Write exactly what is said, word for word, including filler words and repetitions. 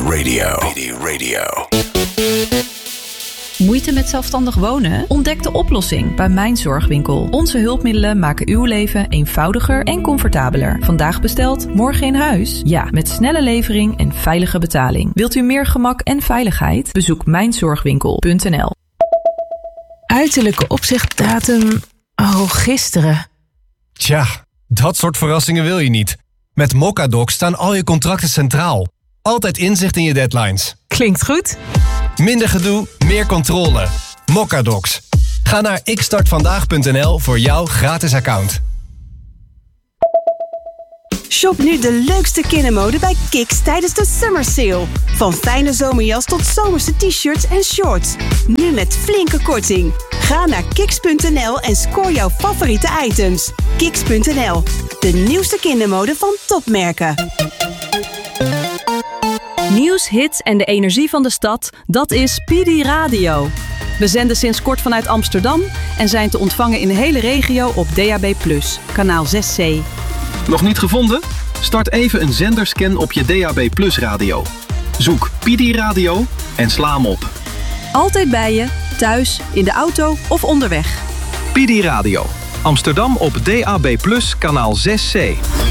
Radio. P D Radio. Moeite met zelfstandig wonen? Ontdek de oplossing bij Mijn Zorgwinkel. Onze hulpmiddelen maken uw leven eenvoudiger en comfortabeler. Vandaag besteld, morgen in huis? Ja, met snelle levering en veilige betaling. Wilt u meer gemak en veiligheid? Bezoek mijn zorgwinkel punt n l. Uiterlijke opzichtdatum... Oh, gisteren. Tja, dat soort verrassingen wil je niet. Met Mocadoc staan al je contracten centraal. Altijd inzicht in je deadlines. Klinkt goed. Minder gedoe, meer controle. Mocadocs. Ga naar ik start vandaag punt n l voor jouw gratis account. Shop nu de leukste kindermode bij Kiks tijdens de Summer Sale. Van fijne zomerjas tot zomerse t-shirts en shorts. Nu met flinke korting. Ga naar kiks punt n l en scoor jouw favoriete items. kiks punt n l, de nieuwste kindermode van topmerken. Nieuws, hits en de energie van de stad, dat is P D Radio. We zenden sinds kort vanuit Amsterdam en zijn te ontvangen in de hele regio op D A B plus, kanaal zes C. Nog niet gevonden? Start even een zenderscan op je D A B plus radio. Zoek P D Radio en sla hem op. Altijd bij je, thuis, in de auto of onderweg. P D Radio. Amsterdam op D A B plus, kanaal zes C.